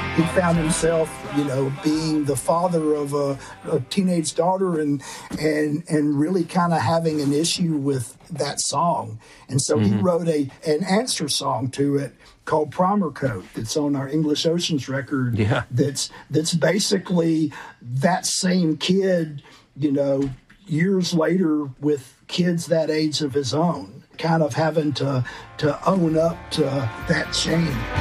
he found himself, being the father of a teenage daughter and really kind of having an issue with that song. And so he wrote an answer song to it called Primer Coat that's on our English Oceans record. Yeah. That's basically that same kid, years later with kids that age of his own, kind of having to own up to that shame.